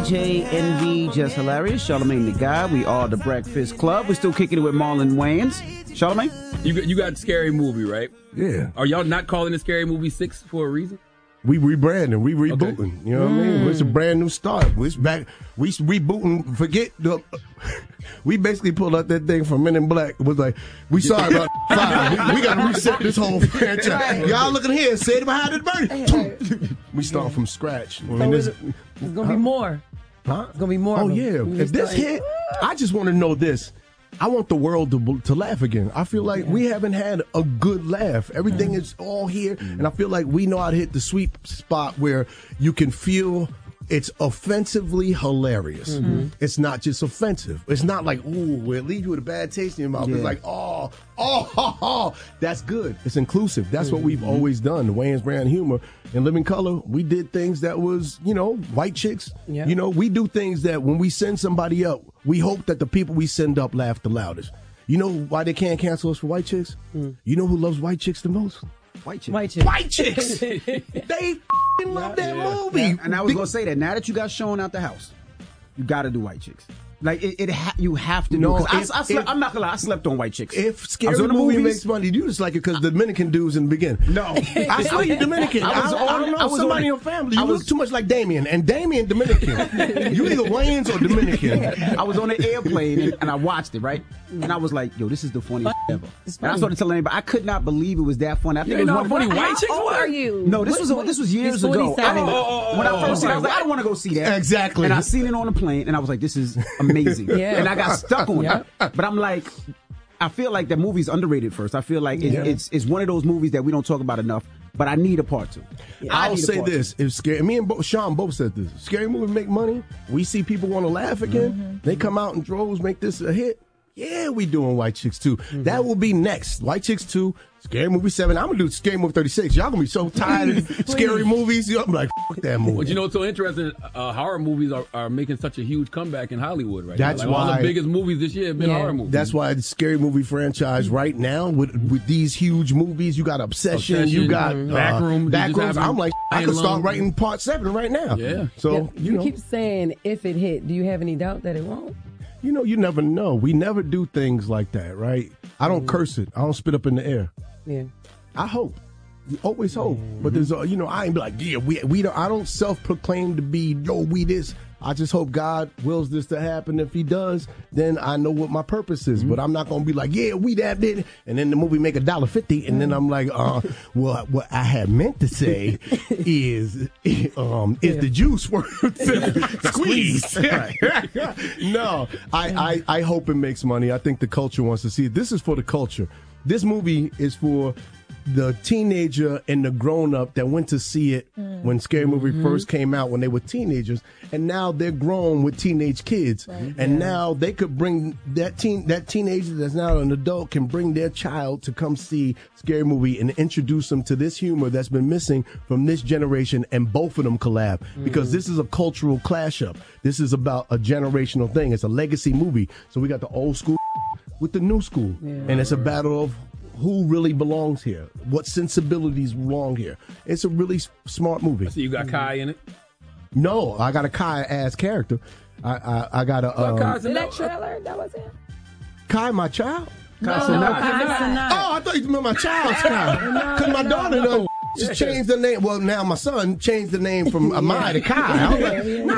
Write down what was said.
DJ Envy, Just Hilarious, Charlamagne the Guy. We are the Breakfast Club. We're still kicking it with Marlon Wayans. Charlamagne? You got Scary Movie, right? Yeah. Are y'all not calling it Scary Movie 6 for a reason? We rebranding, we rebooting. Okay. You know what I mean? It's a brand new start. We rebooting. Forget the. We basically pulled out that thing from Men in Black. It was like, we saw about 5. We got to reset this whole franchise. Right. Y'all looking here, say it behind the birdie. We start from scratch. I mean, It's going to be more. Huh? It's going to be more. Oh of them. yeah. If this hit, I just want to know this. I want the world to laugh again. I feel like we haven't had a good laugh. Everything is all here, and I feel like we know how to hit the sweet spot where you can feel it's offensively hilarious. It's not just offensive. It's not like, ooh, it leaves you with a bad taste in your mouth. It's like, oh, that's good. It's inclusive. That's what we've always done. The Wayans brand humor in Living Color, we did things that was, white chicks. Yeah. We do things that when we send somebody up, we hope that the people we send up laugh the loudest. You know why they can't cancel us for white chicks? You know who loves white chicks the most? White chicks. White chicks. They f***ing love that movie. Yeah. And I was going to say that now that you got shown out the house, you got to do White Chicks. Like, you have to do it. I'm not going to lie, I slept on White Chicks. If Scary Movie makes money, you just like it because the Dominican dudes in the beginning. No. I saw you Dominican. I don't know, somebody in your family. You look too much like Damien. And Damien Dominican. You either Wayans or Dominican. I was on an airplane and I watched it, right? And I was like, yo, this is the funniest ever. And I started telling everybody, I could not believe it was that funny. I think it was one funny White Chicks. How old are you? No, this was years ago. When I first seen it, I was like, I don't want to go see that. Exactly. And I seen it on the plane, and I was like, this is amazing. And I got stuck on it. But I'm like, I feel like that movie's underrated first. I feel like it's one of those movies that we don't talk about enough, but I need a part 2. I'll say this. If Scary, me and Sean both said this. Scary Movie make money. We see people want to laugh again. They come out in droves, make this a hit. Yeah, we doing White Chicks 2. That will be next. White Chicks 2, Scary Movie 7. I'm going to do Scary Movie 36. Y'all going to be so tired of scary movies. I'm like, fuck that movie. But what's so interesting, horror movies are making such a huge comeback in Hollywood right That's now. All the biggest movies this year have been horror movies. That's why the Scary Movie franchise right now, with these huge movies, you got Obsession, you got Backrooms. I'm like, I could start writing part 7 right now. Yeah. So, you keep saying if it hit. Do you have any doubt that it won't? You never know. We never do things like that, right? I don't curse it. I don't spit up in the air. Yeah. I hope. You always hope. But there's, I ain't be like, yeah, we don't. I don't self-proclaim to be, we this. I just hope God wills this to happen. If He does, then I know what my purpose is. But I'm not gonna be like, yeah, we that did, and then the movie make $1.50, and then I'm like, well, what I had meant to say is the juice worth squeeze? No, I hope it makes money. I think the culture wants to see it. This is for the culture. This movie is for the teenager and the grown-up that went to see it when Scary Movie first came out when they were teenagers, and now they're grown with teenage kids, and now they could bring that teenager that's now an adult can bring their child to come see Scary Movie and introduce them to this humor that's been missing from this generation, and both of them collab because this is a cultural clash-up. This is about a generational thing. It's a legacy movie, so we got the old school with the new school, and it's a battle of who really belongs here, what sensibilities belong here. It's a really smart movie. I see you got Kai in it. No, I got a Kai ass character. I got a. Kai's in That trailer, that was it. Kai, my child. Kai Cenat. Oh, I thought you meant my child's Kai. Because my daughter just changed the name. Well, now my son changed the name from Amai to Kai. I was like,